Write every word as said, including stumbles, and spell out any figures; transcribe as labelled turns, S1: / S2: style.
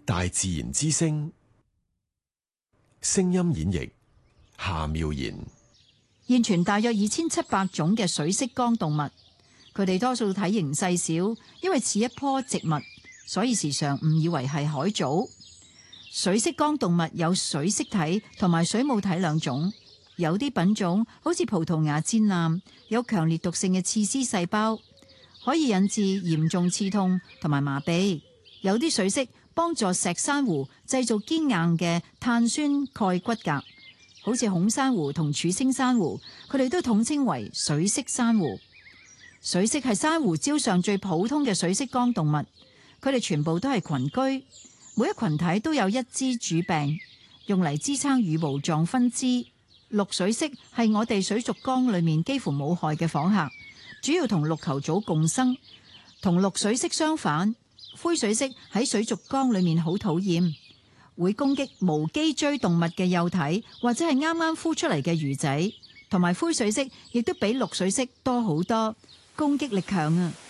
S1: 大自然之聲，聲音演繹夏妙然。
S2: 現存大約二千七百種嘅水色綱動物，佢哋多數體型細小，因為似一棵植物，所以時常誤以為係海藻。水色綱動物有水色體同埋水母體兩種，有啲品種好似葡萄牙箭艦，有強烈毒性嘅刺絲細胞，可以引致嚴重刺痛同埋麻痹。有啲水色幫助石珊瑚製造堅硬嘅碳酸鈣骨骼，好似孔珊瑚同柱星珊瑚，佢哋都統稱為水色珊瑚。水色係珊瑚礁上最普通嘅水色綱動物，佢哋全部都係群居，每一群體都有一支主柄，用嚟支撐羽毛狀分支。綠水色係我哋水族缸裏面幾乎冇害嘅訪客，主要同綠球藻共生。同綠水色相反，灰水色喺水族缸裏面好討厭，會攻擊無脊椎動物嘅幼體或者係啱啱孵出嚟嘅魚仔，同埋灰水色亦都比綠水色多好多，攻擊力強啊！